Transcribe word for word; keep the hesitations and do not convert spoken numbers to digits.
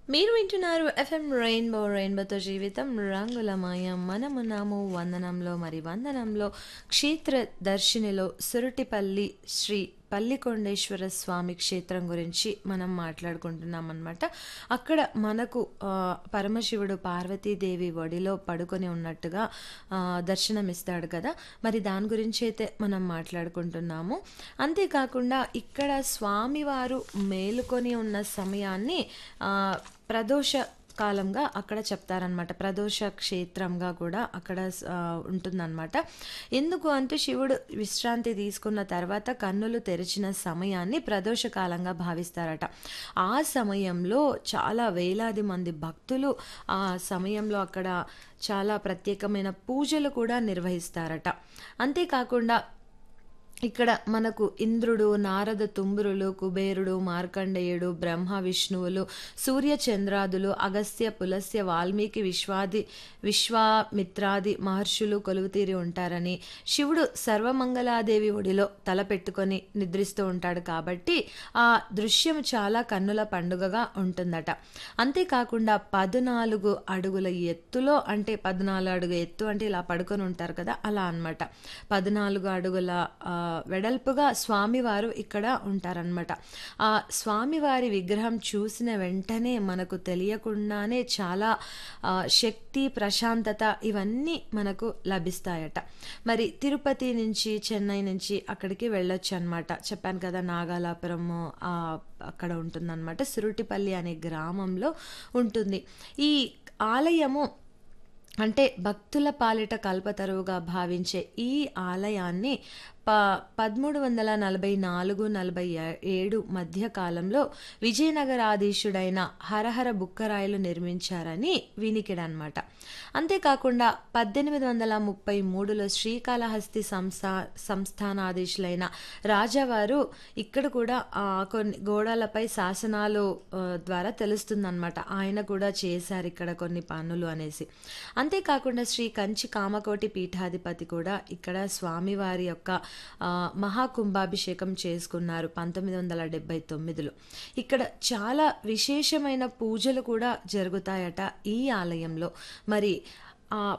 మీరు వింటున్నారు FM rainbow రెయిన్బోతో జీవితం రంగులమయం మనమున్నాము వందనంలో మరి వందనంలో క్షేత్ర దర్శినిలో సురుటిపల్లి శ్రీ పల్లికొండేశ్వర స్వామి క్షేత్రం గురించి మనం మాట్లాడుకుంటున్నాం అనమాట. అక్కడ మనకు ఆ, పరమశివుడు పార్వతీదేవి ఒడిలో పడుకొని ఉన్నట్టుగా ఆ, దర్శనమిస్తాడు కదా. మరి దాని గురించి అయితే మనం మాట్లాడుకుంటున్నాము. అంతేకాకుండా ఇక్కడ స్వామివారు మేలుకొని ఉన్న సమయాన్ని ఆ, ప్రదోష కాలంగా అక్కడ చెప్తారనమాట. ప్రదోష క్షేత్రంగా కూడా అక్కడ ఆ, ఉంటుందన్నమాట. ఎందుకు అంటే శివుడు విశ్రాంతి తీసుకున్న తర్వాత కన్నులు తెరిచిన సమయాన్ని ప్రదోష కాలంగా భావిస్తారట. ఆ సమయంలో చాలా వేలాది మంది భక్తులు ఆ సమయంలో అక్కడ చాలా ప్రత్యేకమైన పూజలు కూడా నిర్వహిస్తారట. అంతేకాకుండా ఇక్కడ మనకు ఇంద్రుడు, నారద తుంబురులు, కుబేరుడు, మార్కండేయుడు, బ్రహ్మ, విష్ణువులు, సూర్య చంద్రాదులు, అగస్త్య, పులస్య, వాల్మీకి, విశ్వాది విశ్వామిత్రాది మహర్షులు కొలువుతీరి ఉంటారని, శివుడు సర్వమంగళాదేవి ఒడిలో తల పెట్టుకొని నిద్రిస్తూ ఉంటాడు కాబట్టి ఆ దృశ్యం చాలా కన్నుల పండుగగా ఉంటుందట. అంతేకాకుండా పద్నాలుగు అడుగుల ఎత్తులో, అంటే పద్నాలుగు అడుగు ఎత్తు అంటే ఇలా పడుకొని ఉంటారు కదా, అలా అన్నమాట. పద్నాలుగు అడుగుల ఆ, వెడల్పుగా స్వామివారు ఇక్కడ ఉంటారనమాట. ఆ స్వామివారి విగ్రహం చూసిన వెంటనే మనకు తెలియకుండానే చాలా ఆ, శక్తి, ప్రశాంతత ఇవన్నీ మనకు లభిస్తాయట. మరి తిరుపతి నుంచి, చెన్నై నుంచి అక్కడికి వెళ్ళొచ్చు అనమాట. చెప్పాను కదా, నాగాలాపురం ఆ, అక్కడ ఉంటుందన్నమాట. సురుటిపల్లి అనే గ్రామంలో ఉంటుంది ఈ ఆలయము. అంటే భక్తుల పాలిట కల్పతరువుగా భావించే ఈ ఆలయాన్ని ప పదమూడు వందల నలభై నాలుగు నలభై ఏడు మధ్య కాలంలో విజయనగరాధీశుడైన హరహర బుక్కరాయలు నిర్మించారని వినికిడనమాట. అంతేకాకుండా పద్దెనిమిది వందల ముప్పై మూడులో శ్రీకాళహస్తి సంస్థా సంస్థానాధీశులైన రాజావారు ఇక్కడ కూడా ఆ, కొన్ని గోడలపై శాసనాలు ఆ, ద్వారా తెలుస్తుందన్నమాట. ఆయన కూడా చేశారు ఇక్కడ కొన్ని పనులు అనేసి. అంతేకాకుండా శ్రీ కంచి కామకోటి పీఠాధిపతి కూడా ఇక్కడ స్వామివారి యొక్క ఆ, మహాకుంభాభిషేకం చేసుకున్నారు పంతొమ్మిది వందల డెబ్బై తొమ్మిదిలో. ఇక్కడ చాలా విశేషమైన పూజలు కూడా జరుగుతాయట ఈ ఆలయంలో. మరి ఆ